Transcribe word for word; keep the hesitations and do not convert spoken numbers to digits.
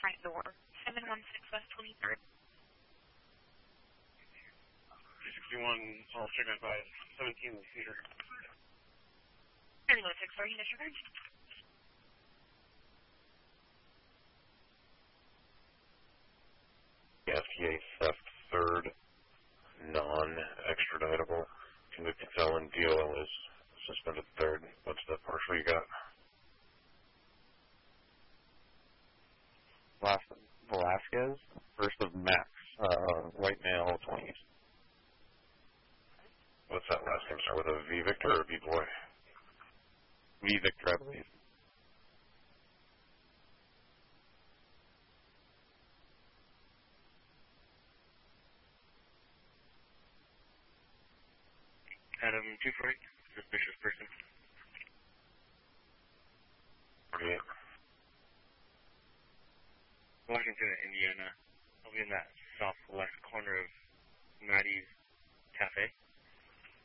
front door. seven one six West twenty-third. three sixty-one, all signal by seventeen Cedar. Tango six four, you disregard. F T A theft third, non-extraditable. Convicted felon, D O L is suspended third. What's the partial you got? Last Velasquez, first of Max, uh, white male, twenties. What's that last name? Start with a V Victor or a V boy? V Victor, I believe. Adam two forty, suspicious person. forty-eight. Washington, Indiana. I'll be in that southwest corner of Maddie's Cafe.